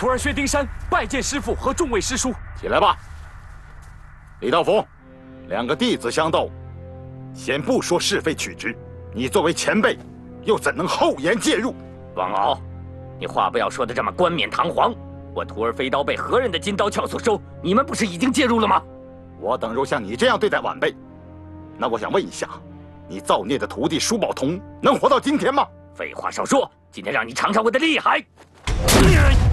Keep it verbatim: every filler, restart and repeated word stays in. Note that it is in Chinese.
徒儿薛丁山拜见师父和众位师叔。 起来吧，李道甫，两个弟子相斗，先不说是非曲直，你作为前辈，又怎能厚颜介入？ 王敖，你话不要说的这么冠冕堂皇。我徒儿飞刀被何人的金刀鞘所收？你们不是已经介入了吗？ 我等若像你这样对待晚辈，那我想问一下，你造孽的徒弟舒宝同能活到今天吗？ 废话少说，今天让你尝尝我的厉害！